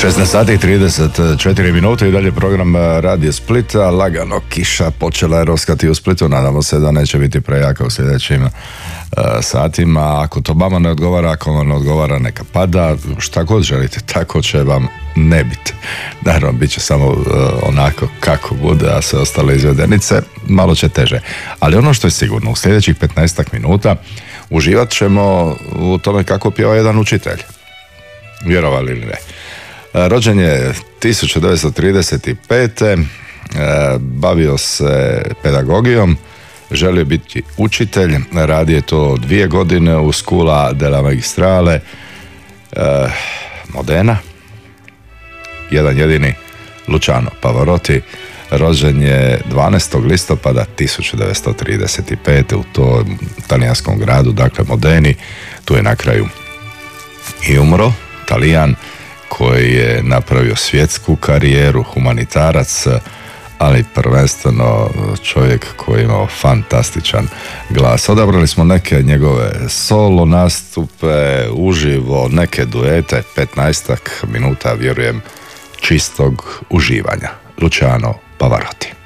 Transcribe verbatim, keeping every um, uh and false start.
šesnaest sati i trideset četiri minute i dalje program Radio Splita. Lagano kiša počela je roskati u Splitu. Nadamo se da neće biti prejaka u sljedećim uh, satima. Ako to vama ne odgovara, ako vam ne odgovara, neka pada. Šta god želite, tako će vam ne biti. Naravno, bit će samo uh, onako kako bude, a sve ostale izvedenice malo će teže. Ali ono što je sigurno, u sljedećih petnaestak minuta uživat ćemo u tome kako pjeva jedan učitelj. Vjerovali ili ne. Rođen je tisuću devetsto trideset pete. Bavio se pedagogijom, želio biti učitelj, radio je to dvije godine u Scuola della Magistrale Modena. Jedan jedini Luciano Pavarotti rođen je dvanaestog listopada tisuću devetsto trideset pete u tom talijanskom gradu, dakle Modeni. Tu je na kraju i umro. Talijan koji je napravio svjetsku karijeru, humanitarac, ali prvenstveno čovjek koji je imao fantastičan glas. Odabrali smo neke njegove solo nastupe, uživo, neke duete, petnaestak minuta, vjerujem, čistog uživanja. Luciano Pavarotti.